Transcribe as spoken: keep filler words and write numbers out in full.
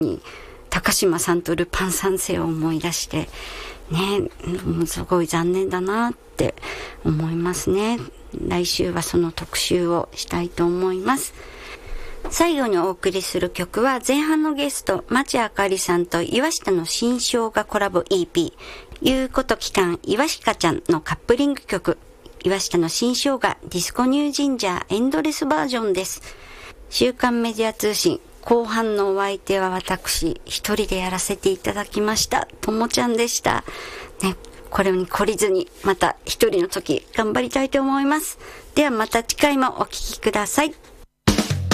に高島さんとルパン三世を思い出してね、もうすごい残念だなって思いますね。来週はその特集をしたいと思います。最後にお送りする曲は前半のゲスト町あかりさんと岩下の新生姜コラボ イーピー ゆうこと期間岩下ちゃんのカップリング曲、岩下の新生姜ディスコニュージンジャーエンドレスバージョンです。週刊メディア通信後半のお相手は私一人でやらせていただきましたともちゃんでした、ね、これに懲りずにまた一人の時頑張りたいと思います。ではまた次回もお聞きください。